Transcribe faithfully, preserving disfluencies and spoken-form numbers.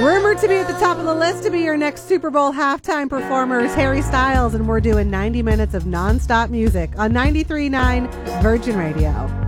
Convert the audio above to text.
Rumored to be at the top of the list to be your next Super Bowl halftime performer is Harry Styles, and we're doing ninety minutes of nonstop music on ninety-three point nine Virgin Radio.